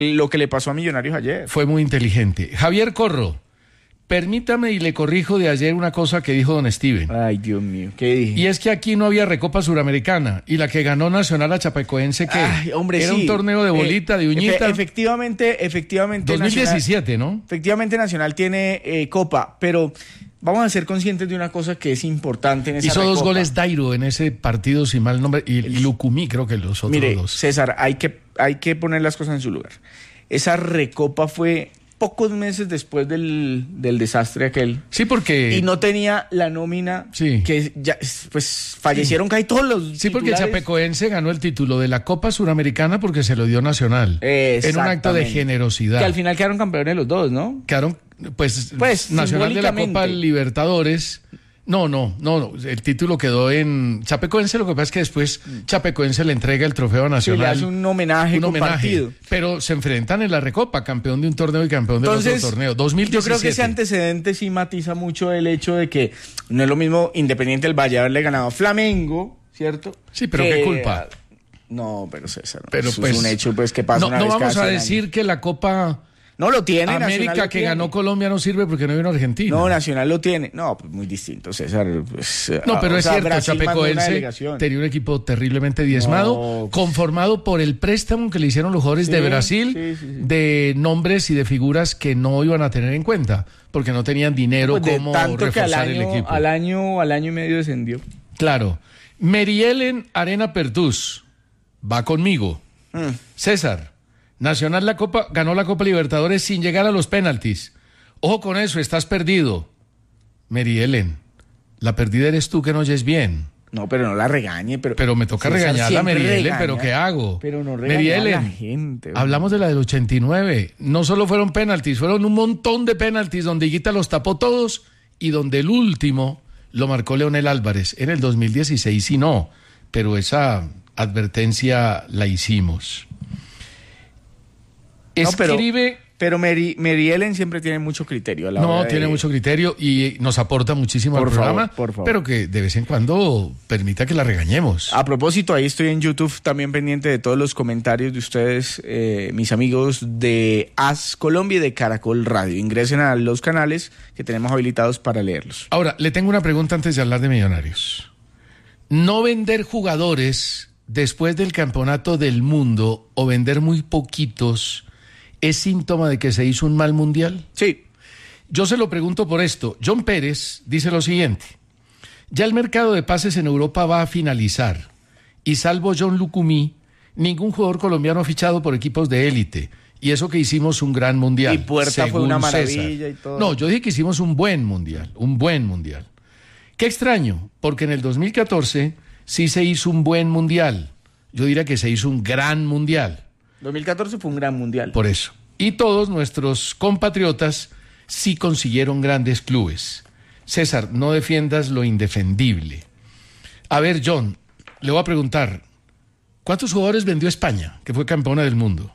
lo que le pasó a Millonarios ayer. Fue muy inteligente. Javier Corro, permítame y le corrijo de ayer una cosa que dijo don Steven. Ay, Dios mío, ¿qué dije? Y es que aquí no había Recopa Suramericana y la que ganó Nacional a Chapecoense, ¿qué? Ay, hombre, era sí. Un torneo de bolita, de uñita. Efectivamente. 2017, Nacional, ¿no? Efectivamente, Nacional tiene Copa, pero vamos a ser conscientes de una cosa que es importante en esa Hizo Recopa. 2 goles Dairo en ese partido, sin mal nombre, y Lucumí creo que los otros Mire, 2. César, hay que poner las cosas en su lugar. Esa Recopa fue pocos meses después del desastre aquel. Sí, porque... Y no tenía la nómina que ya, pues fallecieron casi todos los Sí, porque el titulares. Chapecoense ganó el título de la Copa Suramericana porque se lo dio Nacional. En un acto de generosidad. Que al final quedaron campeones los dos, ¿no? Quedaron, pues Nacional de la Copa Libertadores. No, el título quedó en Chapecoense, lo que pasa es que después Chapecoense le entrega el trofeo a Nacional. Sí, le hace un homenaje compartido. Pero se enfrentan en la Recopa, campeón de un torneo y campeón del otro torneo. 2017. Yo creo que ese antecedente sí matiza mucho el hecho de que no es lo mismo Independiente del Valle haberle ganado a Flamengo, ¿cierto? Sí, pero ¿qué culpa? No, pero César, pero eso pues, es un hecho pues que pasa una vez No vamos cada a 100 decir años. que la Copa... No lo tiene. América que ganó Colombia no sirve porque no vino Argentina. No, Nacional lo tiene. No, pues muy distinto, César. Pues, no, pero es cierto, Brasil Chapecoense tenía un equipo terriblemente diezmado, conformado por el préstamo que le hicieron los jugadores de Brasil, de nombres y de figuras que no iban a tener en cuenta, porque no tenían dinero pues como tanto reforzar que el equipo. Al año y medio descendió. Claro. Mary Ellen Arena Pertús va conmigo. César, Nacional ganó la Copa Libertadores sin llegar a los penaltis. Ojo con eso, estás perdido. Mary Ellen, la perdida eres tú que no oyes bien. No, pero no la regañe. Pero me toca regañarla a Mary Ellen, pero ¿qué hago? Pero no regañe a la gente. Hablamos de la del 89. No solo fueron penaltis, fueron un montón de penaltis donde Higuita los tapó todos y donde el último lo marcó Leonel Álvarez en el 2016 y no. Pero esa advertencia la hicimos. Escribe... Pero Mary Ellen siempre tiene mucho criterio. A la hora tiene mucho criterio y nos aporta muchísimo al programa. Por favor. Pero que de vez en cuando permita que la regañemos. A propósito, ahí estoy en YouTube también pendiente de todos los comentarios de ustedes, mis amigos de AS Colombia y de Caracol Radio. Ingresen a los canales que tenemos habilitados para leerlos. Ahora, le tengo una pregunta antes de hablar de Millonarios. No vender jugadores después del campeonato del mundo o vender muy poquitos... ¿es síntoma de que se hizo un mal mundial? Sí. Yo se lo pregunto por esto. John Pérez dice lo siguiente. Ya el mercado de pases en Europa va a finalizar. Y salvo John Lucumí, ningún jugador colombiano ha fichado por equipos de élite. Y eso que hicimos un gran mundial. Y Puerta fue una maravilla César. y todo. No, yo dije que hicimos un buen mundial. Un buen mundial. Qué extraño, porque en el 2014 sí se hizo un buen mundial. Yo diría que se hizo un gran mundial. 2014 fue un gran mundial. Por eso. Y todos nuestros compatriotas sí consiguieron grandes clubes. César, no defiendas lo indefendible. A ver, John, le voy a preguntar, ¿cuántos jugadores vendió España, que fue campeona del mundo?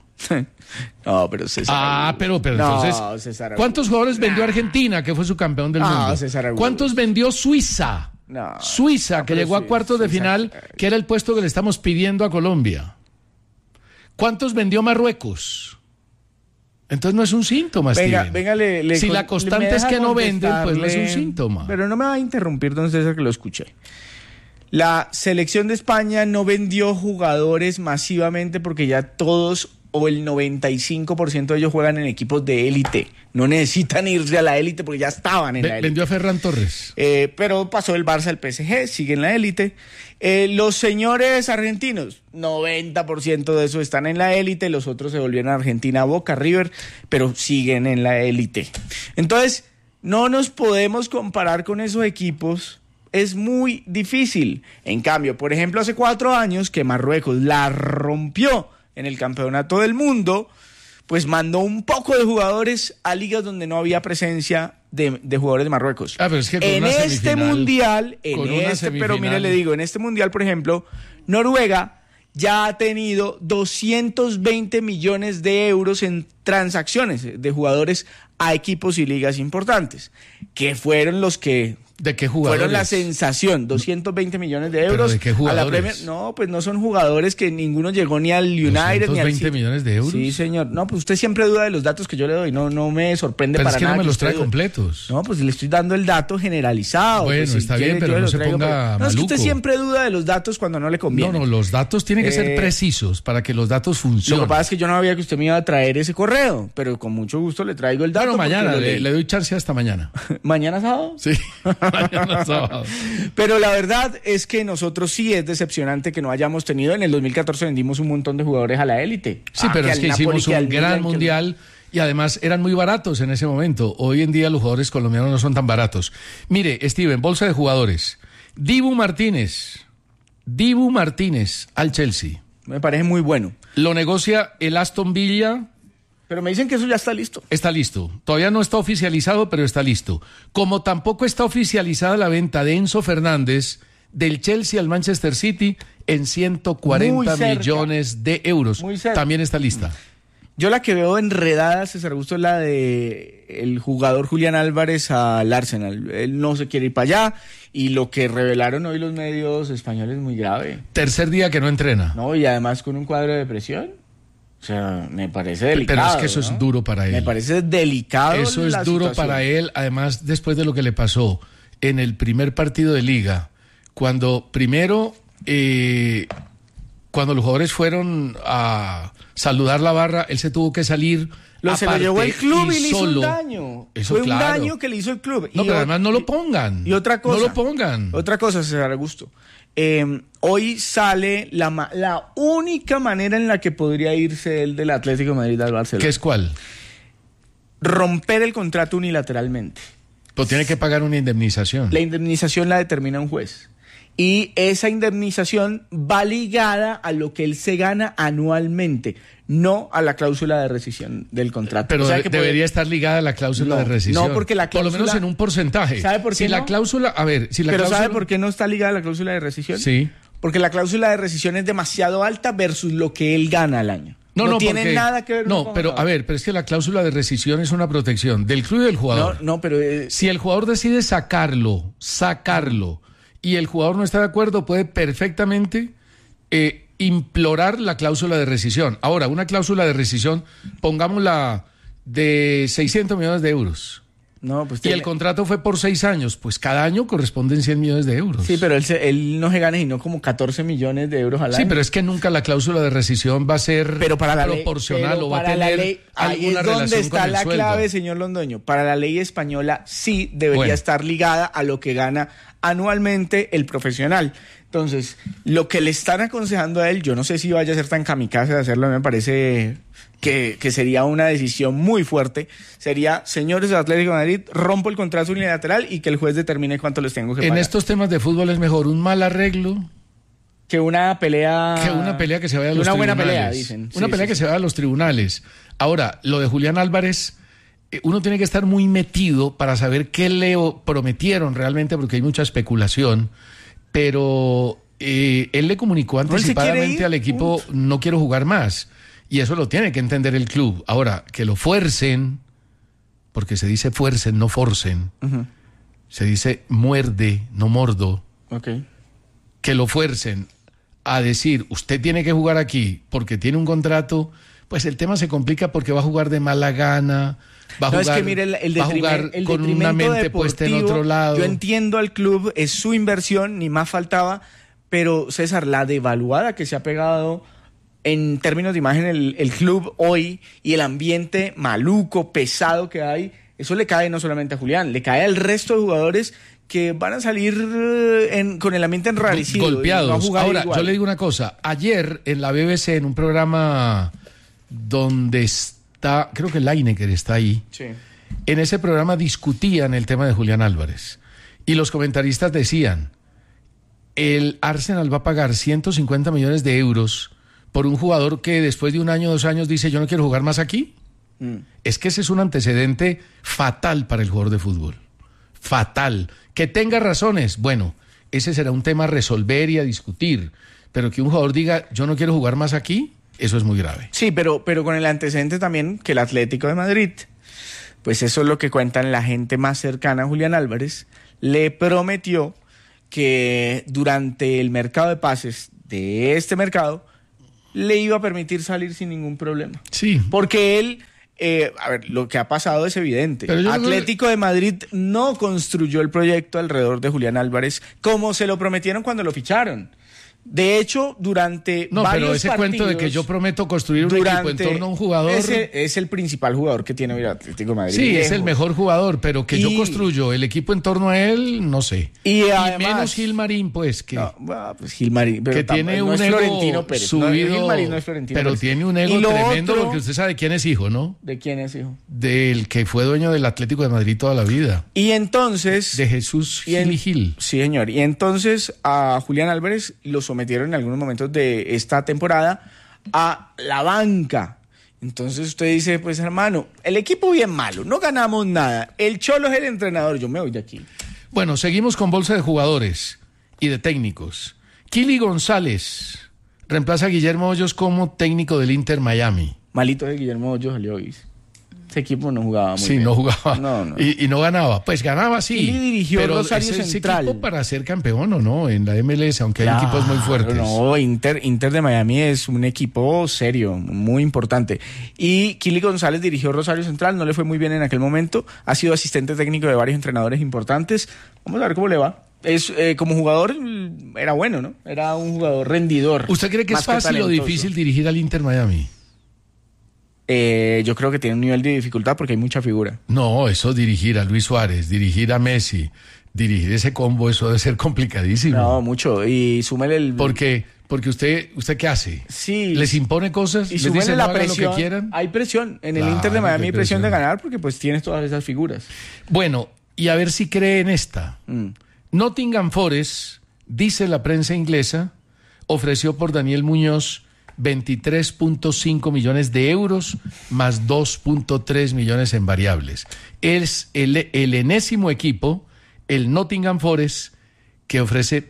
No, pero César. Pero no, entonces, César ¿cuántos jugadores vendió Argentina, que fue su campeón del mundo? César ¿Cuántos vendió Suiza? Suiza, que llegó a cuartos de final, que era el puesto que le estamos pidiendo a Colombia. ¿Cuántos vendió Marruecos? Entonces no es un síntoma, Steven. Venga, si la constante es que no venden, pues no es un síntoma. Pero no me va a interrumpir, don César, que lo escuché. La selección de España no vendió jugadores masivamente porque ya todos o el 95% de ellos juegan en equipos de élite. No necesitan irse a la élite porque ya estaban en la élite. Vendió a Ferran Torres. Pero pasó el Barça al PSG, sigue en la élite. Los señores argentinos, 90% de esos están en la élite, los otros se volvieron a Argentina, Boca, River, pero siguen en la élite. Entonces, no nos podemos comparar con esos equipos, es muy difícil. En cambio, por ejemplo, hace 4 años que Marruecos la rompió en el campeonato del mundo, pues mandó un poco de jugadores a ligas donde no había presencia de jugadores de Marruecos. Pero es que en este mundial, pero mire, le digo, en este mundial, por ejemplo, Noruega ya ha tenido 220 millones de euros en transacciones de jugadores a equipos y ligas importantes, que fueron los que ¿De qué jugadores? Fueron la sensación, 220 millones de euros. ¿Pero de qué jugadores? A la Premier. No, pues no son jugadores que ninguno llegó ni al United ni al 220 City. millones de euros. Sí, señor. No, pues usted siempre duda de los datos que yo le doy. No me sorprende Pero para es que nada. no me los usted trae dude. completos. No, pues le estoy dando el dato generalizado. Bueno, pues, si está bien, quiere, pero yo no lo se traigo, ponga pero- No, es que usted maluco. siempre duda de los datos cuando no le conviene. No, los datos tienen que ser Eh, precisos para que los datos funcionen. Lo que pasa es que yo no sabía que usted me iba a traer ese correo, pero con mucho gusto le traigo el dato. Bueno, porque mañana, lo leí. le doy chance hasta mañana. ¿Mañana sábado? Sí, mañana sábado. Pero la verdad es que nosotros sí es decepcionante que no hayamos tenido. En el 2014 vendimos un montón de jugadores a la élite. Sí, pero es al que Napoli, hicimos al un gran Milan, mundial y además eran muy baratos en ese momento. Hoy en día los jugadores colombianos no son tan baratos. Mire, Steven, bolsa de jugadores. Dibu Martínez al Chelsea. Me parece muy bueno. Lo negocia el Aston Villa. Pero me dicen que eso ya está listo. Está listo. Todavía no está oficializado, pero está listo. Como tampoco está oficializada la venta de Enzo Fernández del Chelsea al Manchester City en 140 Muy cerca. millones de euros. Muy cerca. También está lista. Yo la que veo enredada, César Augusto, es la de el jugador Julián Álvarez al Arsenal. Él no se quiere ir para allá y lo que revelaron hoy los medios españoles es muy grave. Tercer día que no entrena. ¿No? Y además con un cuadro de depresión. O sea, me parece delicado. Pero es que eso ¿no? es duro para él. Me parece delicado. Eso es la duro situación. para él, además después de lo que le pasó en el primer partido de liga, cuando primero, cuando los jugadores fueron a saludar la barra, él se tuvo que salir. Se lo llevó el club y le hizo un solo. daño. Eso, Fue claro. un daño que le hizo el club. No, pero además no lo pongan. Y otra cosa. No lo pongan. Otra cosa, César Augusto. Hoy sale la única manera en la que podría irse él del Atlético de Madrid al Barcelona. ¿Qué es cuál? Romper el contrato unilateralmente. Pues tiene que pagar una indemnización. La indemnización la determina un juez. Y esa indemnización va ligada a lo que él se gana anualmente, no a la cláusula de rescisión del contrato. Pero O sea que debería estar ligada a la cláusula No, de rescisión. no, porque la por lo menos cláusula- en un porcentaje. ¿Sabe por qué si la no? cláusula, a ver, si la Pero cláusula... ¿sabe por qué no está ligada a la cláusula de rescisión? Sí. Porque la cláusula de rescisión es demasiado alta versus lo que él gana al año. No tiene porque- nada que ver. No, pero a ver, pero es que la cláusula de rescisión es una protección del club y del jugador. No, pero Si el jugador decide sacarlo, y el jugador no está de acuerdo, puede perfectamente implorar la cláusula de rescisión. Ahora, una cláusula de rescisión, pongámosla de 600 millones de euros. no, pues Y el contrato fue por 6 años, pues cada año corresponden 100 millones de euros. sí, pero él no se gana sino como 14 millones de euros al año. Sí, pero es que nunca la cláusula de rescisión va a ser Pero para la ley, proporcional pero o va a para la tener ley, ahí alguna es donde relación está con el la sueldo. clave, señor Londoño. Para la ley española sí debería Bueno. estar ligada a lo que gana anualmente el profesional. Entonces, lo que le están aconsejando a él, yo no sé si vaya a ser tan kamikaze de hacerlo, me parece que sería una decisión muy fuerte. Sería, señores de Atlético de Madrid, rompo el contrato unilateral y que el juez determine cuánto les tengo que En pagar. estos temas de fútbol es mejor un mal arreglo Que una pelea... que una pelea que se vaya a que los una buena tribunales. pelea, dicen. Una Sí, pelea sí, que sí. se vaya a los tribunales. Ahora, lo de Julián Álvarez, uno tiene que estar muy metido para saber qué le prometieron realmente, porque hay mucha especulación, pero él le comunicó él se quiere anticipadamente ir, al equipo, no quiero jugar más. Y eso lo tiene que entender el club. Ahora, que lo fuercen, porque se dice fuercen, no forcen. Ujú. Se dice muerde, no mordo. Ok. Que lo fuercen a decir, usted tiene que jugar aquí porque tiene un contrato, pues el tema se complica porque va a jugar de mala gana, va a No, jugar, es que mire, el va a jugar el con una detrimento mente puesta en otro lado. Yo entiendo al club, es su inversión, ni más faltaba, pero César, la devaluada que se ha pegado en términos de imagen el club hoy y el ambiente maluco, pesado que hay, eso le cae no solamente a Julián, le cae al resto de jugadores que van a salir con el ambiente enrarecido. Golpeados. Y no a jugar Ahora, igual. yo le digo una cosa. Ayer en la BBC, en un programa donde está, creo que Lineker está ahí, Sí. en ese programa discutían el tema de Julián Álvarez. Y los comentaristas decían, el Arsenal va a pagar 150 millones de euros por un jugador que después de 1 año, 2 años dice, yo no quiero jugar más aquí. Es que ese es un antecedente fatal para el jugador de fútbol. Fatal. Que tenga razones, bueno, ese será un tema a resolver y a discutir. Pero que un jugador diga, yo no quiero jugar más aquí, eso es muy grave. Sí, pero con el antecedente también que el Atlético de Madrid, pues eso es lo que cuentan la gente más cercana a Julián Álvarez, le prometió que durante el mercado de pases de este mercado le iba a permitir salir sin ningún problema. Sí. Porque él, a ver, lo que ha pasado es evidente. Pero Atlético de Madrid no construyó el proyecto alrededor de Julián Álvarez como se lo prometieron cuando lo ficharon. De hecho, durante No, varios pero ese partidos, cuento de que yo prometo construir un equipo en torno a un jugador... Ese es el principal jugador que tiene hoy el Atlético de Madrid. Sí, lejos. es el mejor jugador, pero que yo construyo el equipo en torno a él, no sé. Y además, menos Gilmarín, pues, que... No, bueno, pues Gilmarín, pero que tiene no un es ego Florentino Pérez. subido, Gilmarín no es Florentino pero Pérez. tiene un ego Y lo tremendo otro- porque usted sabe quién es hijo, ¿no? ¿De quién es hijo? Del que fue dueño del Atlético de Madrid toda la vida, Y entonces... de Jesús Gil y Gil. Sí, señor. Y entonces a Julián Álvarez lo sometieron en algunos momentos de esta temporada a la banca. Entonces usted dice, pues hermano, el equipo bien malo, no ganamos nada. El Cholo es el entrenador, yo me voy de aquí. Bueno, seguimos con bolsa de jugadores y de técnicos. Kili González reemplaza a Guillermo Hoyos como técnico del Inter Miami. Malito de Guillermo Hoyos salió hoy. Ese equipo no jugaba muy Sí, bien. no jugaba. No. Y no ganaba. Pues ganaba, sí. Kili dirigió pero Rosario ese Central. equipo para ser campeón o no en la MLS, aunque hay equipos muy fuertes. No, Inter de Miami es un equipo serio, muy importante. Y Kili González dirigió Rosario Central, no le fue muy bien en aquel momento. Ha sido asistente técnico de varios entrenadores importantes. Vamos a ver cómo le va. Como jugador era bueno, ¿no? Era un jugador rendidor. ¿Usted cree que es más fácil o talentoso. difícil dirigir al Inter Miami? Yo creo que tiene un nivel de dificultad porque hay mucha figura. No, eso dirigir a Luis Suárez, dirigir a Messi, dirigir ese combo, eso debe ser complicadísimo. No, mucho. Y súmele el... Porque usted ¿qué hace? Sí. ¿Les impone cosas? Y ¿Les súmele dice no la hagan presión. lo que quieran? Hay presión. En el Claro, Inter de Miami qué hay presión de presión. ganar porque pues tienes todas esas figuras. Bueno, y a ver si cree en esta. Nottingham Forest, dice la prensa inglesa, ofreció por Daniel Muñoz 23.5 millones de euros más 2.3 millones en variables. Es el enésimo equipo, el Nottingham Forest, que ofrece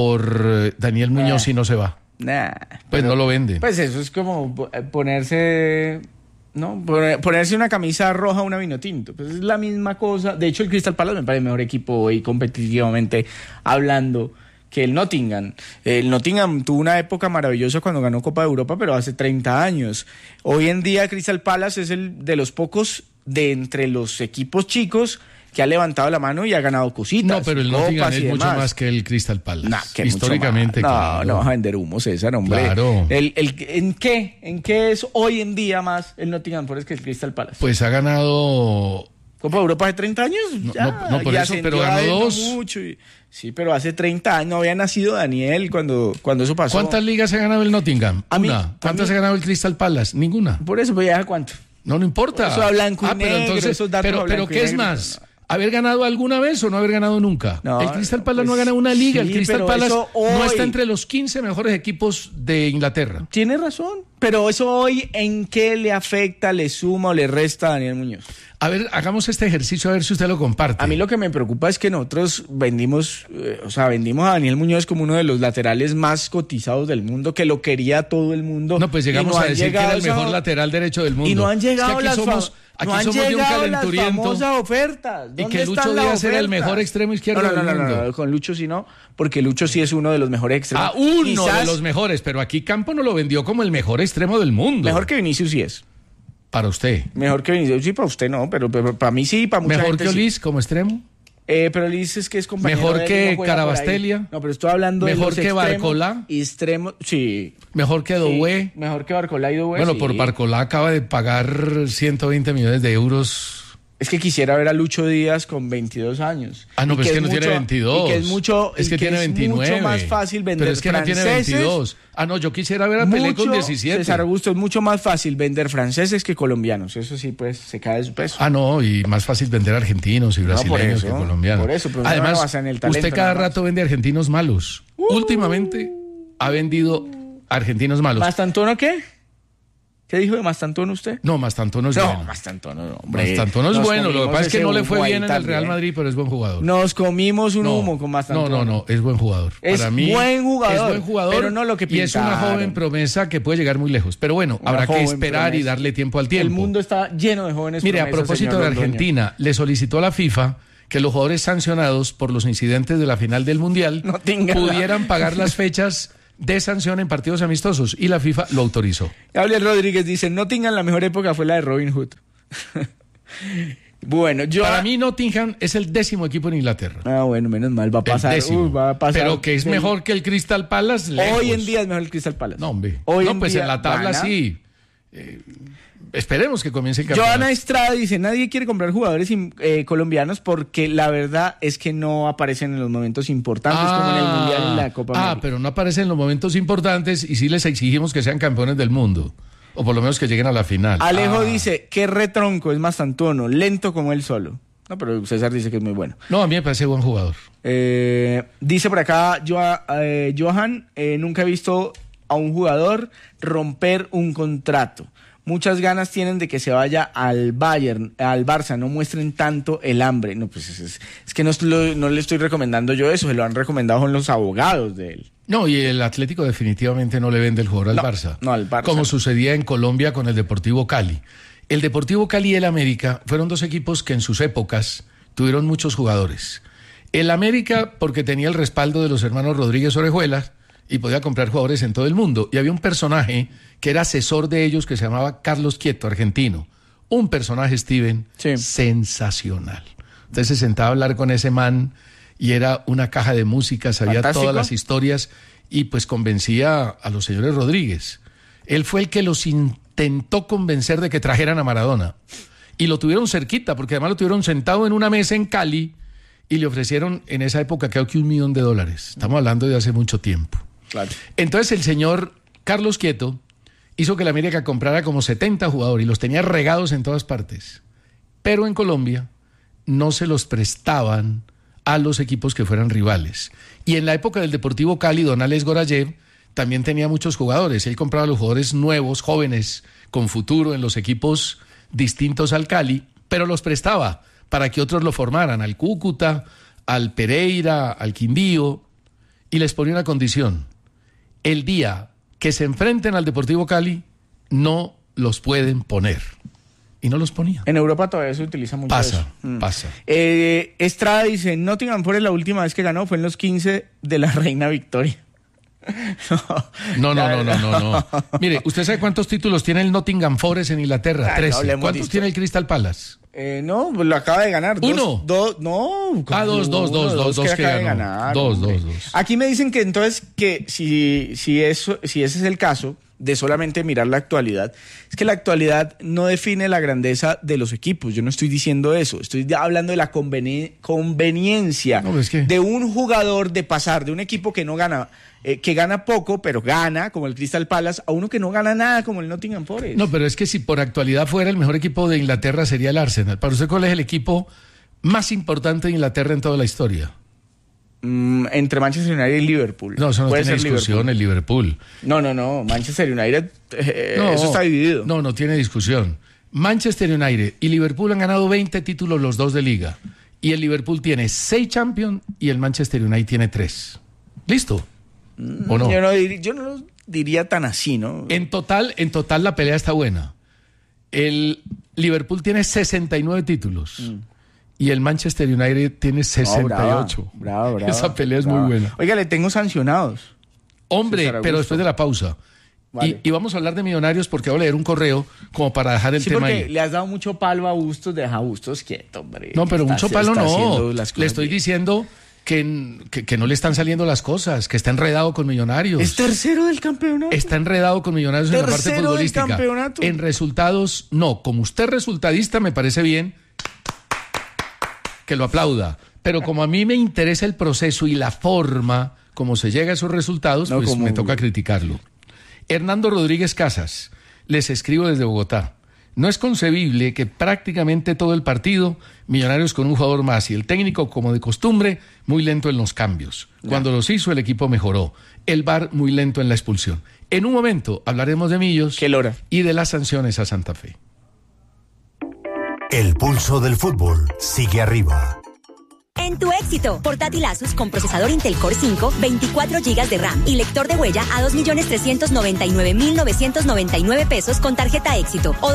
por Daniel Muñoz y no se va. Nah. Pues no lo vende. Pues eso es como ponerse... ¿no? Ponerse una camisa roja a una vino tinto. Pues es la misma cosa. De hecho, el Crystal Palace me parece mejor equipo hoy competitivamente hablando que el Nottingham. El Nottingham tuvo una época maravillosa cuando ganó Copa de Europa, pero hace 30 años. Hoy en día Crystal Palace es el de los pocos de entre los equipos chicos que ha levantado la mano y ha ganado cositas. No, pero el copas Nottingham y es mucho demás. más que el Crystal Palace. Nah, que históricamente. mucho más. claro. No vas a vender humo, César, hombre. Claro. ¿En qué es hoy en día más el Nottingham Forest que el Crystal Palace? Pues ha ganado... Copa de Europa hace 30 años. No, por y eso, pero ascendió a ganó él no dos. mucho, sí, pero hace 30 años no había nacido Daniel cuando eso pasó. ¿Cuántas ligas ha ganado el Nottingham? Una. ¿Cuántas ha ganado el Crystal Palace? Ninguna. Por eso, pues ya cuánto. No importa. Eso a blanco y pero negro, entonces, esos datos a pero blanco y ¿qué es negro, más? ¿Haber ganado alguna vez o no haber ganado nunca? No, el Crystal Palace pues, no ha ganado una liga. sí, el Crystal pero Palace eso no hoy- está entre los 15 mejores equipos de Inglaterra. Tiene razón. Pero eso hoy, ¿en qué le afecta, le suma o le resta a Daniel Muñoz? A ver, hagamos este ejercicio a ver si usted lo comparte. A mí lo que me preocupa es que nosotros vendimos a Daniel Muñoz como uno de los laterales más cotizados del mundo, que lo quería todo el mundo. No, pues llegamos Y no a han decir que era el llegado mejor lateral derecho del mundo. Y no han llegado Es que aquí somos de un calenturiento. famosas ofertas. Y ¿Dónde que Lucho están las Díaz era el ofertas? mejor extremo izquierdo no, del mundo. No, con Lucho sí no, porque Lucho sí es uno de los mejores extremos. Uno Quizás de los mejores, pero aquí Campo no lo vendió como el mejor extremo del mundo. mejor que Vinicius sí es. Para usted. Mejor que Vinicius, sí, para usted no, pero para mí sí, para mucha Mejor gente que sí. Olis como extremo. Pero Liz es que es compañero Mejor de él, que no juega por ahí. Carabastelia. No, pero estoy hablando Mejor de los que extremos, Barcolá. Extremos, sí. Mejor que Sí, Doué. mejor que Barcolá y Doué. Bueno, sí. por Barcolá acaba de pagar 120 millones de euros. Es que quisiera ver a Lucho Díaz con 22 años. Ah, no, Y pero es que no tiene 22. Y que es mucho, Es y que tiene 29. mucho más fácil vender Pero es que no tiene franceses. 22. Ah, no, yo quisiera ver a Pelé con 17. César Augusto, es mucho más fácil vender franceses que colombianos. Eso sí, pues, se cae de su peso. Ah, no, y más fácil vender argentinos y brasileños eso, que colombianos. por eso, pero no además, me basa en el talento, usted cada nada más. rato vende argentinos malos. Últimamente ha vendido argentinos malos. ¿Mastantuono qué? ¿Qué dijo de Mastantuono usted? No, Mastantuono es bueno. Mastantuono no, hombre. Mastantuono es Nos bueno. Lo que comimos pasa es que ese no le fue humo ahí bien en el Real también. Madrid, pero es buen jugador. Nos comimos un humo con Mastantuono. No, es buen jugador. Es Para mí buen jugador, es buen jugador, pero no lo que y es una pintaron. joven promesa que puede llegar muy lejos. Pero bueno, Una habrá que joven esperar y promesa. darle tiempo al tiempo. El mundo está lleno de jóvenes Mire, a promesas, propósito señor de Londoño. Argentina, le solicitó a la FIFA que los jugadores sancionados por los incidentes de la final del Mundial pudieran pagar las fechas de sanción en partidos amistosos, y la FIFA lo autorizó. Gabriel Rodríguez dice, Nottingham, la mejor época fue la de Robin Hood. Bueno, para mí Nottingham es el 10º equipo en Inglaterra. Bueno, menos mal, va a pasar. Va a pasar, pero que es mejor que el Crystal Palace, lejos. Hoy en día es mejor el Crystal Palace. No, hombre. En la tabla sí. Esperemos que comience el campeonato. Joana Estrada dice, nadie quiere comprar jugadores colombianos porque la verdad es que no aparecen en los momentos importantes como en el Mundial y la Copa América. Pero no aparecen en los momentos importantes y sí les exigimos que sean campeones del mundo. O por lo menos que lleguen a la final. Alejo dice, qué retronco, es más tantuono, lento como él solo. No, pero César dice que es muy bueno. No, a mí me parece buen jugador. Dice por acá Johan, nunca he visto a un jugador romper un contrato. Muchas ganas tienen de que se vaya al Bayern, al Barça, no muestren tanto el hambre. No, pues es que no le estoy recomendando yo eso, se lo han recomendado con los abogados de él. No, y el Atlético definitivamente no le vende el jugador al Barça. No, al Barça. Como sucedía en Colombia con el Deportivo Cali. El Deportivo Cali y el América fueron dos equipos que en sus épocas tuvieron muchos jugadores. El América porque tenía el respaldo de los hermanos Rodríguez Orejuela y podía comprar jugadores en todo el mundo. Y había un personaje que era asesor de ellos que se llamaba Carlos Quieto, argentino. Un personaje, Steven, sensacional. Entonces se sentaba a hablar con ese man y era una caja de música, sabía todas las historias y pues convencía a los señores Rodríguez. Él fue el que los intentó convencer de que trajeran a Maradona. Y lo tuvieron cerquita, porque además lo tuvieron sentado en una mesa en Cali y le ofrecieron en esa época creo que $1 millón. Estamos hablando de hace mucho tiempo. Claro. Entonces el señor Carlos Quieto hizo que la América comprara como 70 jugadores y los tenía regados en todas partes. Pero en Colombia no se los prestaban a los equipos que fueran rivales. Y en la época del Deportivo Cali, don Alex Gorayev también tenía muchos jugadores. Él compraba a los jugadores nuevos, jóvenes, con futuro en los equipos distintos al Cali, pero los prestaba para que otros lo formaran, al Cúcuta, al Pereira, al Quindío, y les ponía una condición. El día que se enfrenten al Deportivo Cali, no los pueden poner. Y no los ponía. En Europa todavía se utiliza mucho pasa. Estrada dice, Nottingham Forest la última vez que ganó fue en los 15 de la Reina Victoria. No. Mire, ¿usted sabe cuántos títulos tiene el Nottingham Forest en Inglaterra? 13. ¿Cuántos tiene el Crystal Palace? No, pues lo acaba de ganar. ¿Uno? Dos, Dos que acaba de ganó. ganar. Dos. Aquí me dicen que entonces que si ese es el caso de solamente mirar la actualidad, es que la actualidad no define la grandeza de los equipos. Yo no estoy diciendo eso, estoy hablando de la conveniencia de un jugador de pasar de un equipo que no gana, que gana poco, pero gana, como el Crystal Palace, a uno que no gana nada, como el Nottingham Forest. No, pero es que si por actualidad fuera el mejor equipo de Inglaterra sería el Arsenal. ¿Para usted cuál es el equipo más importante de Inglaterra en toda la historia? Entre Manchester United y Liverpool. No, eso no tiene discusión, el Liverpool. No, Manchester United, eso está dividido. No tiene discusión. Manchester United y Liverpool han ganado 20 títulos los dos de liga. Y el Liverpool tiene 6 Champions y el Manchester United tiene 3. ¿Listo? ¿O no? Yo no lo diría tan así, ¿no? En total la pelea está buena. El Liverpool tiene 69 títulos. Y el Manchester United tiene 68. Bravo. Esa pelea es muy buena. Oiga, le tengo sancionados. Hombre, pero después de la pausa. Vale. Y vamos a hablar de Millonarios porque voy a leer un correo como para dejar el tema ahí. Le has dado mucho palo a Bustos, deja a Bustos quieto, hombre. No, pero mucho palo no. Le estoy diciendo que no le están saliendo las cosas, que está enredado con Millonarios. ¿Es tercero del campeonato? Está enredado con Millonarios en la parte futbolística. Del campeonato. En resultados, no. Como usted es resultadista, me parece bien que lo aplauda. Pero como a mí me interesa el proceso y la forma como se llega a esos resultados, pues me toca criticarlo. Hernando Rodríguez Casas, les escribo desde Bogotá. No es concebible que prácticamente todo el partido, Millonarios con un jugador más y el técnico, como de costumbre, muy lento en los cambios. Cuando los hizo, el equipo mejoró. El VAR muy lento en la expulsión. En un momento hablaremos de Millos y de las sanciones a Santa Fe. El pulso del fútbol sigue arriba. En tu éxito, portátil Asus con procesador Intel Core 5, 24 GB de RAM y lector de huella a 2.399.999 pesos con tarjeta éxito o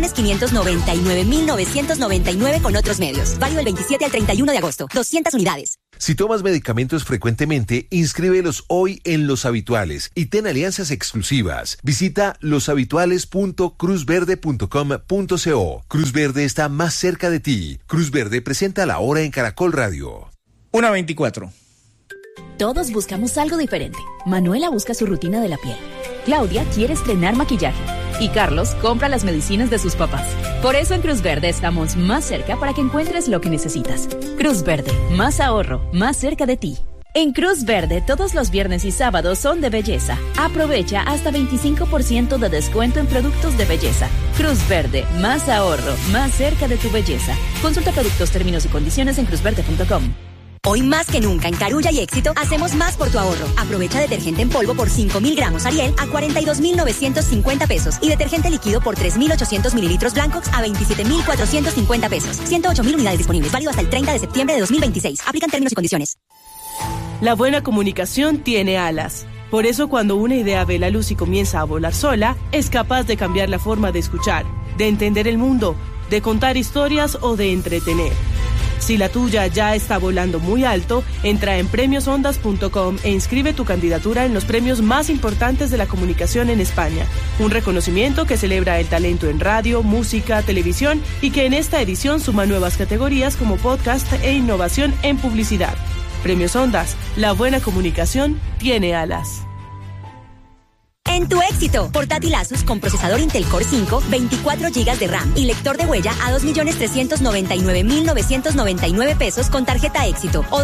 2.599.999 con otros medios. Válido del 27 al 31 de agosto. 200 unidades. Si tomas medicamentos frecuentemente, inscríbelos hoy en Los Habituales y ten alianzas exclusivas. Visita loshabituales.cruzverde.com.co. Cruz Verde está más cerca de ti. Cruz Verde presenta La Hora en Caracol Radio. 1:24. Todos buscamos algo diferente. Manuela busca su rutina de la piel. Claudia quiere estrenar maquillaje. Y Carlos compra las medicinas de sus papás. Por eso en Cruz Verde estamos más cerca para que encuentres lo que necesitas. Cruz Verde, más ahorro, más cerca de ti. En Cruz Verde, todos los viernes y sábados son de belleza. Aprovecha hasta 25% de descuento en productos de belleza. Cruz Verde, más ahorro, más cerca de tu belleza. Consulta productos, términos y condiciones en cruzverde.com. Hoy más que nunca en Carulla y Éxito hacemos más por tu ahorro. Aprovecha detergente en polvo por 5.000 gramos Ariel a 42.950 pesos y detergente líquido por 3.800 mililitros Blancox a 27.450 pesos. 108.000 unidades disponibles. Válido hasta el 30 de septiembre de 2026. Aplican términos y condiciones. La buena comunicación tiene alas. Por eso cuando una idea ve la luz y comienza a volar sola, es capaz de cambiar la forma de escuchar, de entender el mundo, de contar historias o de entretener. Si la tuya ya está volando muy alto, entra en premiosondas.com e inscribe tu candidatura en los premios más importantes de la comunicación en España. Un reconocimiento que celebra el talento en radio, música, televisión y que en esta edición suma nuevas categorías como podcast e innovación en publicidad. Premios Ondas, la buena comunicación tiene alas. En tu éxito, portátil Asus con procesador Intel Core 5, 24 GB de RAM y lector de huella a 2.399.999 pesos con tarjeta éxito o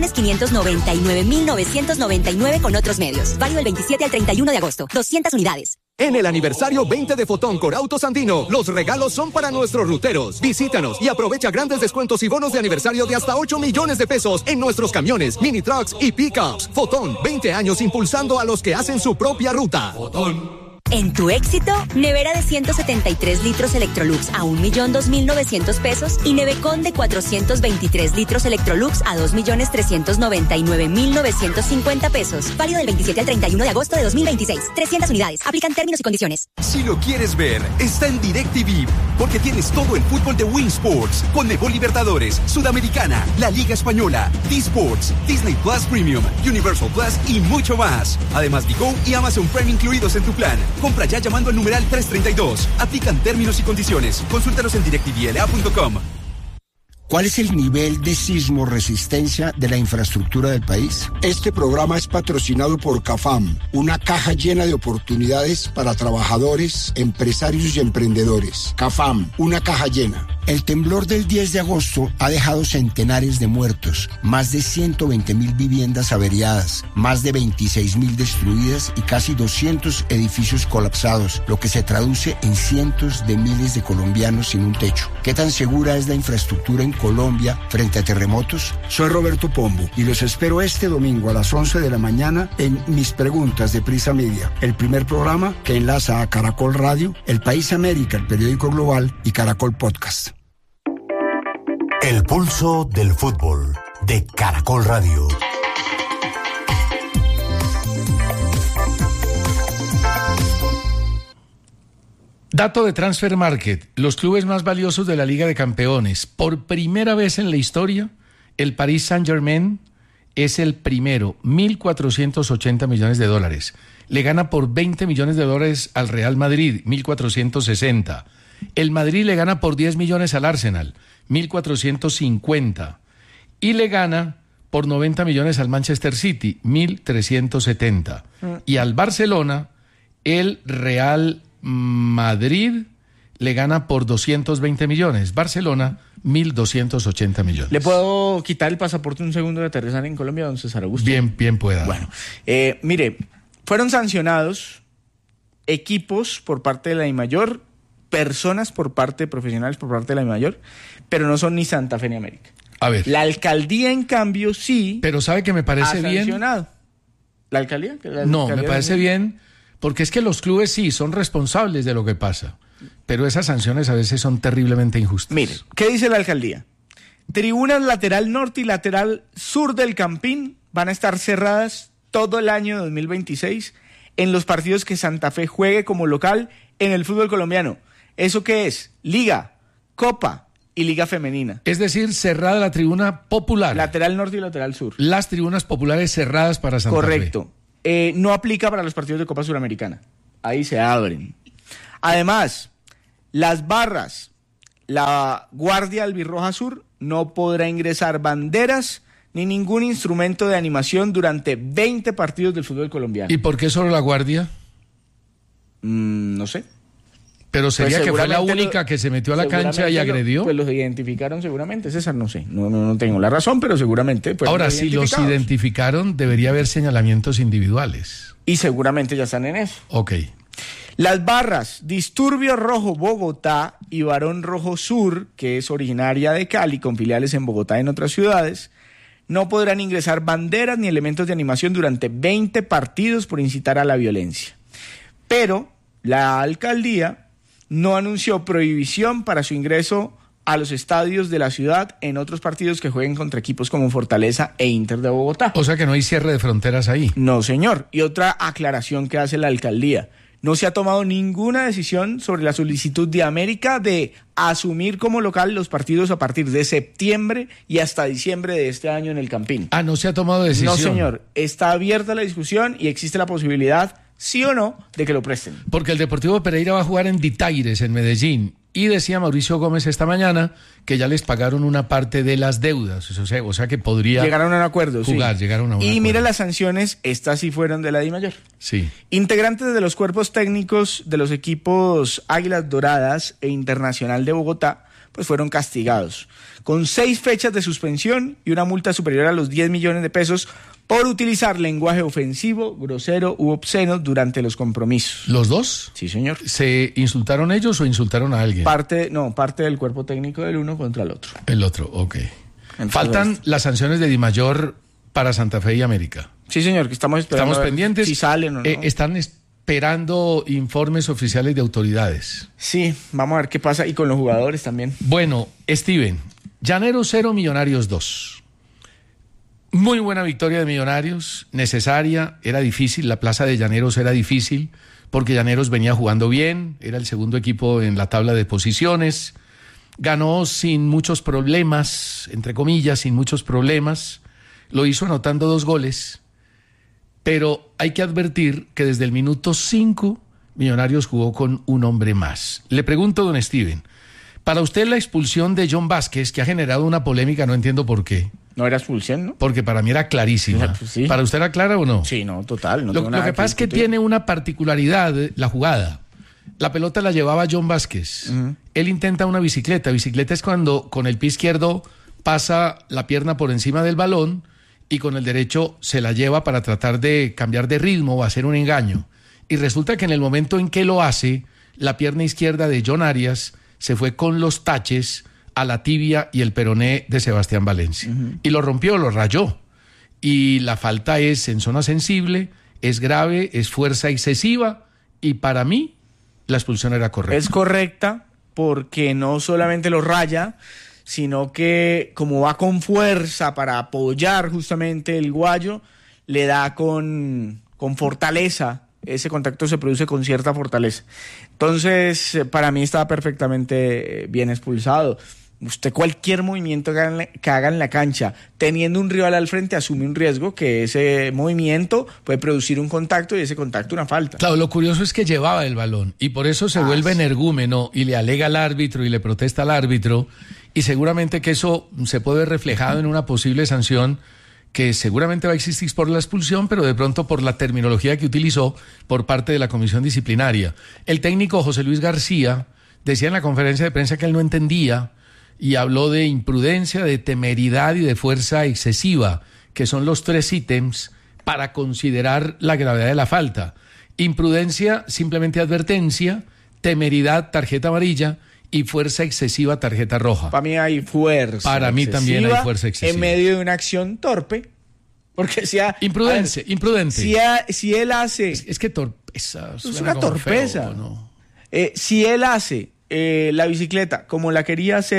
2.599.999 con otros medios. Válido del 27 al 31 de agosto. 200 unidades. En el aniversario 20 de Fotón Corautos Andino, los regalos son para nuestros ruteros. Visítanos y aprovecha grandes descuentos y bonos de aniversario de hasta 8 millones de pesos en nuestros camiones, mini trucks y pickups. Fotón, 20 años impulsando a los que hacen su propia ruta. Fotón. En tu éxito, nevera de 173 litros Electrolux a 1.002.900 pesos y nevecón de 423 litros Electrolux a 2.399.950 pesos. Válido del 27 al 31 de agosto de 2026. 300 unidades. Aplican términos y condiciones. Si lo quieres ver, está en DirecTV, porque tienes todo el fútbol de Win Sports, Conmebol Libertadores, Sudamericana, la Liga Española, D-Sports, Disney Plus Premium, Universal Plus y mucho más. Además, Digo y Amazon Prime incluidos en tu plan. Compra ya llamando al numeral 332. Aplican términos y condiciones. Consúltanos en directvla.com. ¿Cuál es el nivel de sismo resistencia de la infraestructura del país? Este programa es patrocinado por CAFAM, una caja llena de oportunidades para trabajadores, empresarios y emprendedores. CAFAM, una caja llena. El temblor del 10 de agosto ha dejado centenares de muertos, más de 120.000 viviendas averiadas, más de 26.000 destruidas y casi 200 edificios colapsados, lo que se traduce en cientos de miles de colombianos sin un techo. ¿Qué tan segura es la infraestructura en Colombia frente a terremotos? Soy Roberto Pombo y los espero este domingo a las 11 de la mañana en Mis Preguntas de Prisa Media, el primer programa que enlaza a Caracol Radio, El País América, el periódico global y Caracol Podcast. El pulso del fútbol de Caracol Radio. Dato de Transfer Market, los clubes más valiosos de la Liga de Campeones. Por primera vez en la historia, el Paris Saint-Germain es el primero, 1.480 millones de dólares. Le gana por 20 millones de dólares al Real Madrid, 1.460. El Madrid le gana por 10 millones al Arsenal, 1.450. Y le gana por 90 millones al Manchester City, 1.370. Y al Barcelona, el Real Madrid le gana por 220 millones. Barcelona, 1.280 millones. ¿Le puedo quitar el pasaporte un segundo de aterrizar en Colombia, don César Augusto? Bien pueda. Bueno, mire, fueron sancionados equipos por parte de la DIMAYOR, personas por parte, profesionales por parte de la DIMAYOR, pero no son ni Santa Fe ni América. A ver. La alcaldía, en cambio, sí. Pero ¿sabe que me parece bien? Sancionado. ¿La alcaldía? No, me parece bien, porque es que los clubes sí son responsables de lo que pasa, pero esas sanciones a veces son terriblemente injustas. Mire, ¿qué dice la alcaldía? Tribunas lateral norte y lateral sur del Campín van a estar cerradas todo el año 2026 en los partidos que Santa Fe juegue como local en el fútbol colombiano. ¿Eso qué es? Liga, Copa y Liga Femenina. Es decir, cerrada la tribuna popular. Lateral norte y lateral sur. Las tribunas populares cerradas para Santa Fe. Correcto. No aplica para los partidos de Copa Suramericana. Ahí se abren. Además, las barras, la Guardia Albirroja Sur no podrá ingresar banderas ni ningún instrumento de animación durante 20 partidos del fútbol colombiano. ¿Y por qué solo la Guardia? No sé. Pero sería que fue la única que se metió a la cancha y agredió. Pues los identificaron seguramente, César, no sé. No tengo la razón, pero seguramente. Ahora, si los identificaron, debería haber señalamientos individuales. Y seguramente ya están en eso. Ok. Las barras Disturbio Rojo Bogotá y Barón Rojo Sur, que es originaria de Cali, con filiales en Bogotá y en otras ciudades, no podrán ingresar banderas ni elementos de animación durante 20 partidos por incitar a la violencia. Pero la alcaldía no anunció prohibición para su ingreso a los estadios de la ciudad en otros partidos que jueguen contra equipos como Fortaleza e Inter de Bogotá. O sea que no hay cierre de fronteras ahí. No, señor. Y otra aclaración que hace la alcaldía. No se ha tomado ninguna decisión sobre la solicitud de América de asumir como local los partidos a partir de septiembre y hasta diciembre de este año en el Campín. Ah, no se ha tomado decisión. No, señor. Está abierta la discusión y existe la posibilidad, sí o no, de que lo presten. Porque el Deportivo Pereira va a jugar en Ditaires, en Medellín. Y decía Mauricio Gómez esta mañana que ya les pagaron una parte de las deudas. O sea que podría llegaron a un acuerdo, jugar, sí. Llegaron a un acuerdo. Y mira las sanciones, estas sí fueron de la DIMAYOR. Sí. Integrantes de los cuerpos técnicos de los equipos Águilas Doradas e Internacional de Bogotá pues fueron castigados con 6 fechas de suspensión y una multa superior a los 10 millones de pesos por utilizar lenguaje ofensivo, grosero u obsceno durante los compromisos. ¿Los dos? Sí, señor. ¿Se insultaron ellos o insultaron a alguien? Parte del cuerpo técnico del uno contra el otro. El otro, ok. Entonces, faltan las sanciones de DIMAYOR para Santa Fe y América. Sí, señor, que estamos esperando. Estamos pendientes. Si salen o no. Están esperando informes oficiales de autoridades. Sí, vamos a ver qué pasa y con los jugadores también. Bueno, Steven, Llaneros 0, Millonarios 2. Muy buena victoria de Millonarios, necesaria, era difícil, la plaza de Llaneros era difícil, porque Llaneros venía jugando bien, era el segundo equipo en la tabla de posiciones, ganó sin muchos problemas, entre comillas, sin muchos problemas, lo hizo anotando 2 goles, pero hay que advertir que desde el minuto 5 Millonarios jugó con un hombre más. Le pregunto, don Steven, para usted la expulsión de John Vázquez, que ha generado una polémica, no entiendo por qué. No era expulsión, ¿no? Porque para mí era clarísima. Sí. ¿Para usted era clara o no? Sí, no, total. No lo que pasa es que tiene una particularidad la jugada. La pelota la llevaba John Vázquez. Él intenta una bicicleta. Bicicleta es cuando con el pie izquierdo pasa la pierna por encima del balón y con el derecho se la lleva para tratar de cambiar de ritmo o hacer un engaño. Y resulta que en el momento en que lo hace, la pierna izquierda de John Arias se fue con los taches a la tibia y el peroné de Sebastián Valencia. Y lo rompió, lo rayó. Y la falta es en zona sensible, es grave, es fuerza excesiva, y para mí la expulsión era correcta. Es correcta porque no solamente lo raya, sino que como va con fuerza para apoyar justamente el guayo, le da con fortaleza. Ese contacto se produce con cierta fortaleza. Entonces, para mí estaba perfectamente bien expulsado. Usted cualquier movimiento que haga en la cancha, teniendo un rival al frente, asume un riesgo que ese movimiento puede producir un contacto y ese contacto una falta. Claro, lo curioso es que llevaba el balón y por eso se vuelve energúmeno y le alega al árbitro y le protesta al árbitro, y seguramente que eso se puede ver reflejado en una posible sanción que seguramente va a existir por la expulsión, pero de pronto por la terminología que utilizó por parte de la comisión disciplinaria. El técnico José Luis García decía en la conferencia de prensa que él no entendía y habló de imprudencia, de temeridad y de fuerza excesiva, que son los 3 ítems para considerar la gravedad de la falta. Imprudencia, simplemente advertencia; temeridad, tarjeta amarilla; y fuerza excesiva, tarjeta roja. Para mí hay fuerza Para mí también hay fuerza excesiva. En medio de una acción torpe. Porque imprudente. Si él hace... Es que torpeza. Es una torpeza. Feo, ¿no? Si él hace la bicicleta como la quería hacer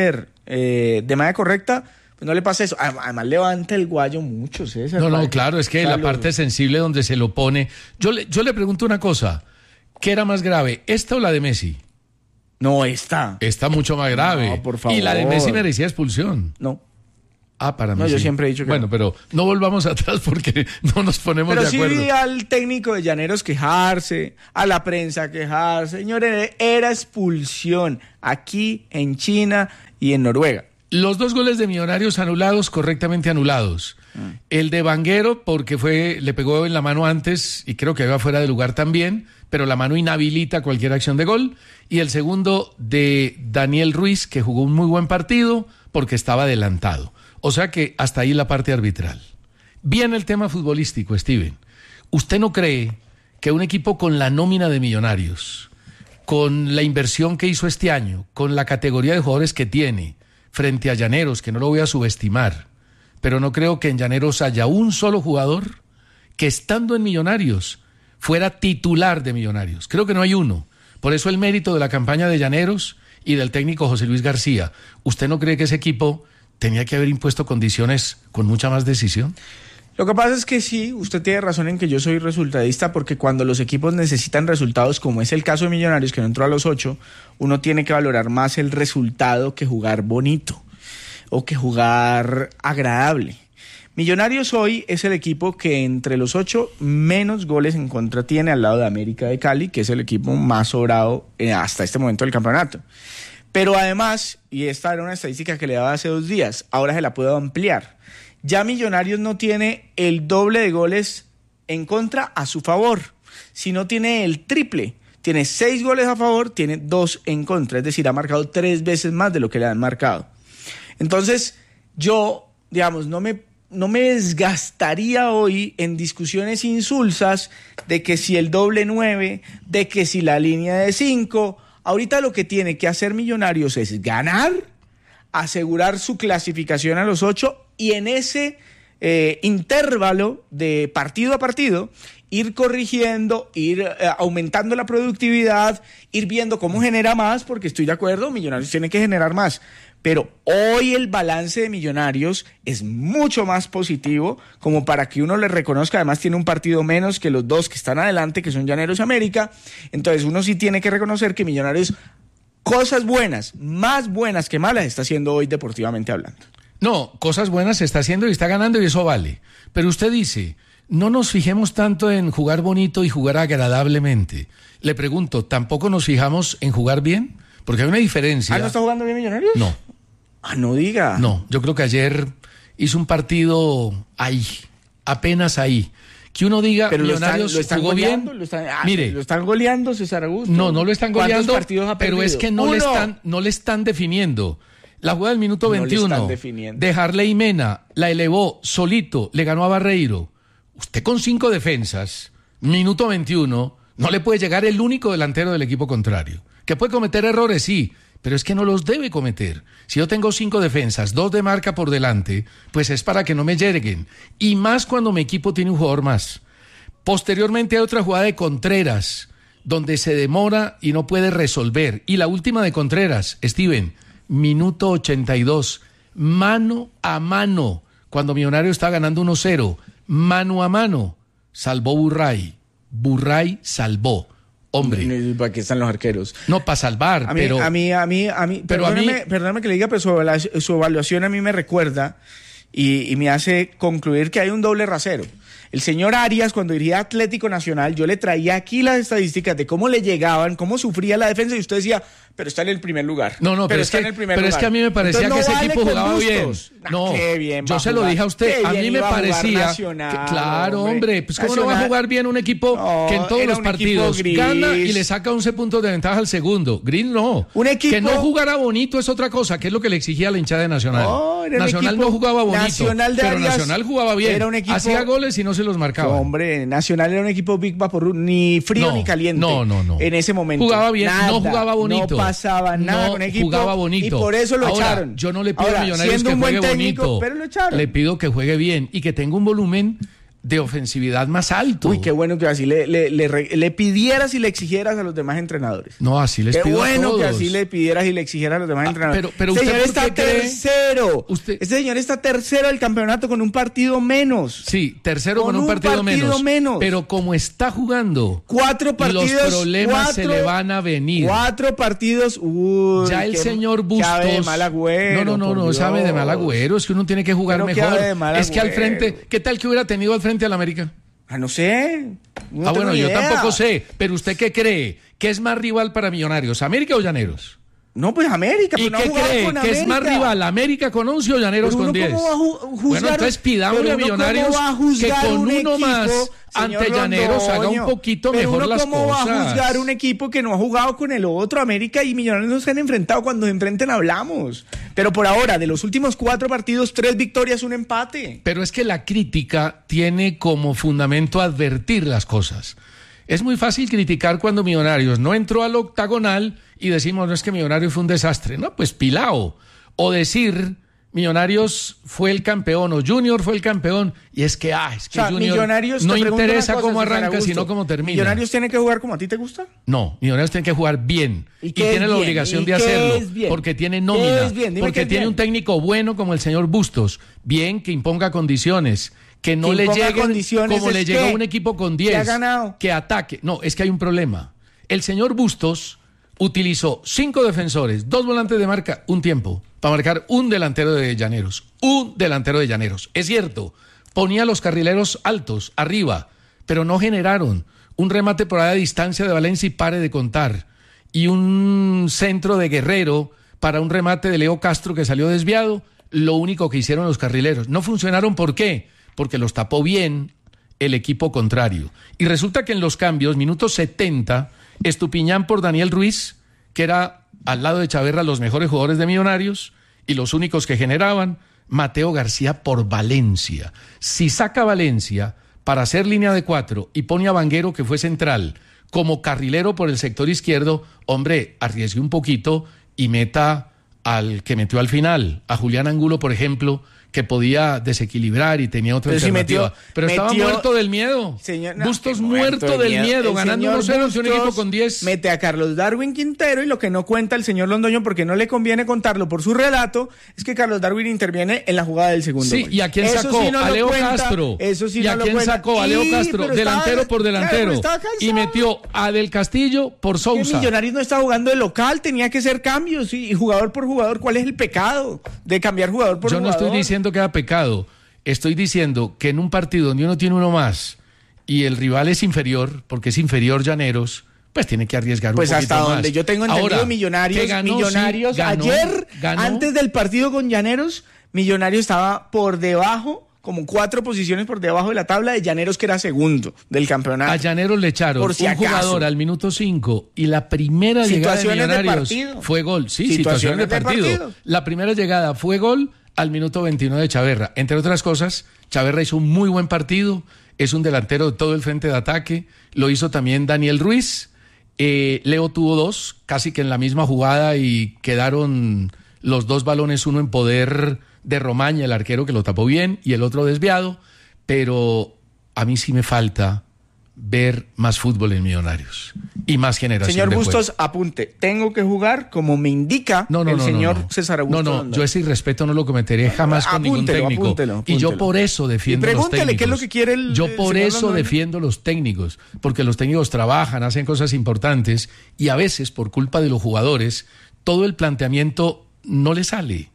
de manera correcta, pues no le pasa eso. Además levanta el guayo mucho, César. No, claro, es que la parte sensible donde se lo pone. Yo le pregunto una cosa, ¿qué era más grave, esta o la de Messi? No, esta. Esta mucho más grave. No, por favor. Y la de Messi merecía expulsión. No. Para mí no, yo sí. siempre he dicho que bueno, no. Pero no volvamos atrás porque no nos ponemos de acuerdo. Pero sí vi al técnico de Llaneros quejarse, a la prensa quejarse. Señores, era expulsión aquí en China y en Noruega. Los 2 goles de Millonarios anulados, correctamente anulados. El de Vanguero, porque le pegó en la mano antes y creo que iba fuera de lugar también, pero la mano inhabilita cualquier acción de gol. Y el segundo de Daniel Ruiz, que jugó un muy buen partido porque estaba adelantado. O sea que hasta ahí la parte arbitral. Bien el tema futbolístico, Steven. ¿Usted no cree que un equipo con la nómina de Millonarios, con la inversión que hizo este año, con la categoría de jugadores que tiene, frente a Llaneros, que no lo voy a subestimar, pero no creo que en Llaneros haya un solo jugador que estando en Millonarios fuera titular de Millonarios? Creo que no hay uno. Por eso el mérito de la campaña de Llaneros y del técnico José Luis García. ¿Usted no cree que ese equipo tenía que haber impuesto condiciones con mucha más decisión? Lo que pasa es que sí, usted tiene razón en que yo soy resultadista, porque cuando los equipos necesitan resultados, como es el caso de Millonarios, que no entró a los 8, uno tiene que valorar más el resultado que jugar bonito o que jugar agradable. Millonarios hoy es el equipo que entre los 8 menos goles en contra tiene al lado de América de Cali, que es el equipo más sobrado hasta este momento del campeonato. Pero además, y esta era una estadística que le daba hace 2 días, ahora se la puedo ampliar. Ya Millonarios no tiene el doble de goles en contra a su favor, sino tiene el triple. Tiene 6 goles a favor, tiene 2 en contra, es decir, ha marcado 3 veces más de lo que le han marcado. Entonces, yo, digamos, no me desgastaría hoy en discusiones insulsas de que si el doble 9, de que si la línea de 5. Ahorita lo que tiene que hacer Millonarios es ganar, asegurar su clasificación a los 8 y en ese intervalo de partido a partido ir corrigiendo, ir aumentando la productividad, ir viendo cómo genera más, porque estoy de acuerdo, Millonarios tiene que generar más. Pero hoy el balance de Millonarios es mucho más positivo, como para que uno le reconozca. Además tiene un partido menos que los 2 que están adelante, que son Llaneros y América. Entonces uno sí tiene que reconocer que Millonarios cosas buenas, más buenas que malas, está haciendo hoy deportivamente hablando. No, cosas buenas se está haciendo y está ganando y eso vale. Pero usted dice, no nos fijemos tanto en jugar bonito y jugar agradablemente. Le pregunto, ¿tampoco nos fijamos en jugar bien? Porque hay una diferencia. ¿No está jugando bien Millonarios? No. No diga. No, yo creo que ayer hizo un partido ahí, apenas ahí. Que uno diga, pero Millonarios lo están jugó goleando, bien. Mire, lo están goleando, César Augusto. No lo están goleando, partidos ha pero es que no le están definiendo. La jugada del minuto 21 de Harley Mena la elevó solito, le ganó a Barreiro. Usted con 5 defensas, minuto 21, no le puede llegar el único delantero del equipo contrario. Que puede cometer errores, sí, pero es que no los debe cometer. Si yo tengo 5 defensas, 2 de marca por delante, pues es para que no me lleguen. Y más cuando mi equipo tiene un jugador más. Posteriormente hay otra jugada de Contreras, donde se demora y no puede resolver. Y la última de Contreras, Steven, minuto 82, mano a mano, cuando Millonario está ganando 1-0, mano a mano, salvó Burray salvó. Hombre. ¿Para qué están los arqueros? No, para salvar, pero... Perdóname que le diga, pero su evaluación a mí me recuerda y me hace concluir que hay un doble rasero. El señor Arias, cuando dirigía Atlético Nacional, yo le traía aquí las estadísticas de cómo le llegaban, cómo sufría la defensa, y usted decía, pero está en el primer lugar. No, pero es que a mí me parecía entonces, que ese equipo jugaba bien. No, yo se lo dije a usted, a mí me parecía... claro, hombre, pues cómo no va a jugar bien un equipo que en todos los partidos gana y le saca 11 puntos de ventaja al segundo. Gris no. Un equipo... Que no jugara bonito es otra cosa, que es lo que le exigía a la hinchada de Nacional. Nacional no jugaba bonito, pero Nacional jugaba bien. Hacía goles y no se los marcaba. Hombre, Nacional era un equipo Big Vaporru, ni frío ni caliente. No. En ese momento. Jugaba bien, no jugaba bonito. No pasaba nada con equipo. Jugaba bonito. Y por eso lo echaron. Yo no le pido a Millonarios que juegue bonito. Pero lo echaron. Le pido que juegue bien y que tenga un volumen de ofensividad más alto. Uy, qué bueno que así le pidieras y le exigieras a los demás entrenadores. No, así les pido a todos. Qué bueno que así le pidieras y le exigieras a los demás entrenadores. Pero este usted señor está tercero. Este señor está tercero del campeonato con un partido menos. Sí, tercero con un partido menos. Pero como está jugando, 4 partidos, los problemas se le van a venir. 4 partidos. Uy, ya el señor Bustos. Sabe de mal agüero. No sabe de mal agüero. Es que uno tiene que jugar mejor. Es que al frente, ¿qué tal que hubiera tenido al frente al América? No sé. Bueno, yo tampoco sé. Pero ¿usted qué cree? ¿Qué es más rival para Millonarios? ¿América o Llaneros? No, pues América. ¿Y qué cree? ¿Que es más rival? ¿América con 11 o Llaneros con 10? Bueno, entonces pidámosle a Millonarios que con uno más ante Llaneros haga un poquito mejor las cosas. ¿Cómo va a juzgar un equipo que no ha jugado con el otro? América y Millonarios no se han enfrentado. Cuando se enfrenten hablamos. Pero por ahora, de los últimos 4 partidos, 3 victorias, 1 empate. Pero es que la crítica tiene como fundamento advertir las cosas. Es muy fácil criticar cuando Millonarios no entró al octagonal y decimos, no, es que Millonarios fue un desastre. No, pues pilao. O decir, Millonarios fue el campeón o Junior fue el campeón. Y es que Junior Millonarios no interesa cómo arranca, sino cómo termina. ¿Millonarios tiene que jugar como a ti te gusta? No, Millonarios tiene que jugar bien. Y tiene la obligación de hacerlo. Porque tiene nómina. Porque tiene un técnico bueno como el señor Bustos. Bien, que imponga condiciones. Que no le lleguen como le llegó a un equipo con 10, que ataque. No, es que hay un problema. El señor Bustos utilizó 5 defensores, 2 volantes de marca, un tiempo, para marcar un delantero de Llaneros. Es cierto, ponía a los carrileros altos, arriba, pero no generaron un remate por ahí a distancia de Valencia y pare de contar. Y un centro de Guerrero para un remate de Leo Castro que salió desviado. Lo único que hicieron los carrileros. No funcionaron, ¿por qué? Porque los tapó bien el equipo contrario. Y resulta que en los cambios, minuto 70, Estupiñán por Daniel Ruiz, que era al lado de Chaverra los mejores jugadores de Millonarios y los únicos que generaban, Mateo García por Valencia. Si saca Valencia para hacer línea de 4 y pone a Vanguero, que fue central, como carrilero por el sector izquierdo, hombre, arriesgue un poquito y meta al que metió al final, a Julián Angulo, por ejemplo, que podía desequilibrar y tenía otra alternativa. Pero estaba muerto del miedo. Bustos muerto del miedo, ganando 1-0 ante un equipo con 10. Mete a Carlos Darwin Quintero, y lo que no cuenta el señor Londoño, porque no le conviene contarlo por su relato, es que Carlos Darwin interviene en la jugada del segundo gol. ¿Y a quién sacó? A Leo Castro. ¿Y a quién sacó? A Leo Castro, delantero por delantero. Y metió a Del Castillo por Sousa. Millonarios no está jugando de local, tenía que ser cambios, y jugador por jugador. ¿Cuál es el pecado de cambiar jugador por jugador? Yo no estoy diciendo que era pecado, estoy diciendo que en un partido donde uno tiene uno más y el rival es inferior, porque es inferior Llaneros, pues tiene que arriesgar un poquito más. Pues hasta donde yo tengo entendido, ahora, Millonarios ayer, antes del partido con Llaneros, Millonarios estaba por debajo, como 4 posiciones por debajo de la tabla de Llaneros, que era segundo del campeonato. A Llaneros le echaron un jugador al minuto 5 y la primera llegada de Millonarios fue gol. Sí, situaciones de partido. La primera llegada fue gol al minuto 21 de Chaverra. Entre otras cosas, Chaverra hizo un muy buen partido, es un delantero de todo el frente de ataque, lo hizo también Daniel Ruiz, Leo tuvo 2, casi que en la misma jugada, y quedaron los 2 balones, uno en poder de Romaña, el arquero, que lo tapó bien, y el otro desviado, pero a mí sí me falta ver más fútbol en Millonarios y más generación. Señor de Bustos, juego. Apunte, tengo que jugar como me indica el señor César Augusto. Yo ese irrespeto no lo cometeré jamás con ningún técnico. Apúntelo. Y yo por eso defiendo los técnicos. Qué es lo que quiere el Yo por eso defiendo los técnicos, porque los técnicos trabajan, hacen cosas importantes, y a veces por culpa de los jugadores todo el planteamiento no le sale.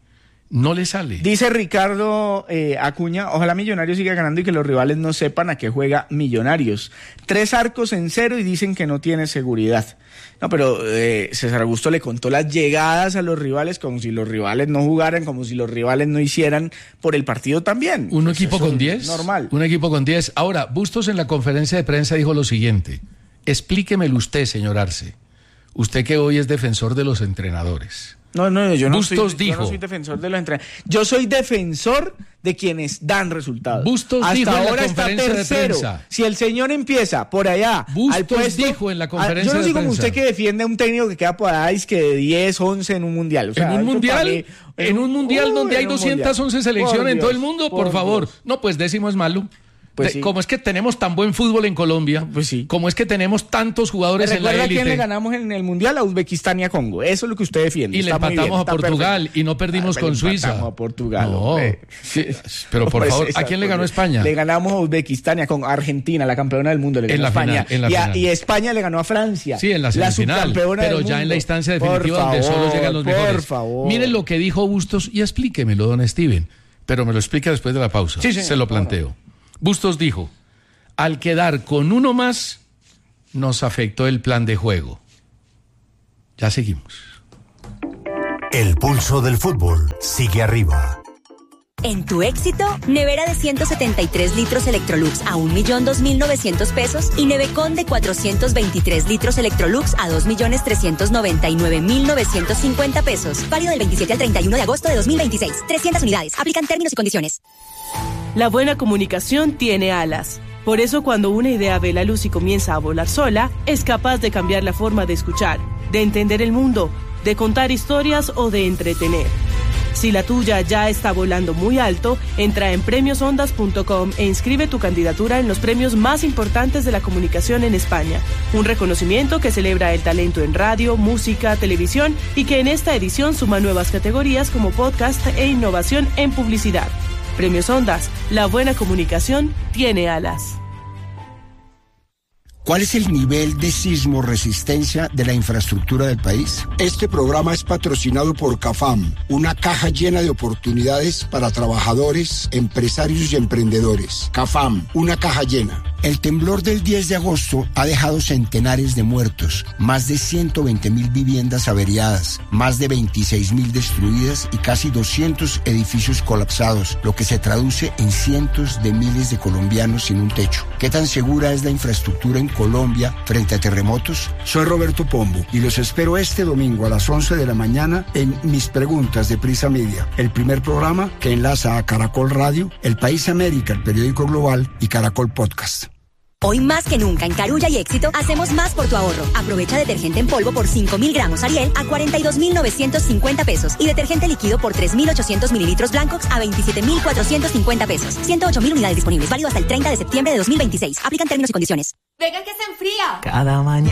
Dice Ricardo Acuña, ojalá Millonarios siga ganando y que los rivales no sepan a qué juega Millonarios. 3 arcos en 0 y dicen que no tiene seguridad. No, pero César Augusto le contó las llegadas a los rivales como si los rivales no jugaran, como si los rivales no hicieran por el partido también. ¿Un equipo con 10? Normal. Un equipo con 10. Ahora, Bustos en la conferencia de prensa dijo lo siguiente. Explíquemelo usted, señor Arce. Usted que hoy es defensor de los entrenadores. No, yo no soy defensor de los entrenadores. Yo soy defensor de quienes dan resultados. Bustos hasta dijo ahora en la conferencia está tercero. De prensa. Si el señor empieza por allá, Bustos al puesto, dijo en la conferencia de prensa. Yo no soy como usted que defiende a un técnico que queda por ahí, que de 10, 11 en un mundial. O sea, ¿En un mundial donde hay 211 selecciones en todo el mundo? Por favor. Dios. No, pues 10º es malo. Pues sí. Como es que tenemos tan buen fútbol en Colombia, pues sí. Como es que tenemos tantos jugadores en la élite. ¿Recuerda a quién le ganamos en el Mundial? A Uzbekistán y a Congo. Eso es lo que usted defiende. Y le empatamos a Portugal y no perdimos con Suiza. Le empatamos a Portugal. No, pero por favor, ¿a quién le ganó España? Le ganamos a Uzbekistán y a Congo. Argentina, la campeona del mundo, le ganó a España. Y España le ganó a Francia. Sí, en la semifinal. Pero ya en la instancia definitiva donde solo llegan los mejores. Por favor. Miren lo que dijo Bustos y explíquemelo, don Steven. Pero me lo explica después de la pausa. Sí, se lo planteo. Bustos dijo: al quedar con uno más, nos afectó el plan de juego. Ya seguimos. El pulso del fútbol sigue arriba. En tu éxito, nevera de 173 litros Electrolux a 1.002.900 pesos y nevecón de 423 litros Electrolux a 2.399.950 pesos. Válido del 27 al 31 de agosto de 2026. 300 unidades. Aplican términos y condiciones. La buena comunicación tiene alas. Por eso cuando una idea ve la luz y comienza a volar sola, es capaz de cambiar la forma de escuchar, de entender el mundo, de contar historias o de entretener. Si la tuya ya está volando muy alto, entra en premiosondas.com e inscribe tu candidatura en los premios más importantes de la comunicación en España. Un reconocimiento que celebra el talento en radio, música, televisión y que en esta edición suma nuevas categorías como podcast e innovación en publicidad. Premios Ondas, la buena comunicación tiene alas. ¿Cuál es el nivel de sismo resistencia de la infraestructura del país? Este programa es patrocinado por CAFAM, una caja llena de oportunidades para trabajadores, empresarios y emprendedores. CAFAM, una caja llena. El temblor del 10 de agosto ha dejado centenares de muertos, más de 120.000 viviendas averiadas, más de 26.000 destruidas y casi 200 edificios colapsados, lo que se traduce en cientos de miles de colombianos sin un techo. ¿Qué tan segura es la infraestructura en Colombia frente a terremotos? Soy Roberto Pombo y los espero este domingo a las 11 de la mañana en Mis Preguntas de Prisa Media, el primer programa que enlaza a Caracol Radio, El País América, el periódico global y Caracol Podcast. Hoy más que nunca en Carulla y Éxito hacemos más por tu ahorro. Aprovecha detergente en polvo por 5.000 gramos Ariel a 42.950 pesos y detergente líquido por 3.800 mililitros Blancox a 27.450 pesos. 108.000 unidades disponibles. Válido hasta el 30 de septiembre de 2026. Aplican términos y condiciones. Venga que se enfría. Cada mañana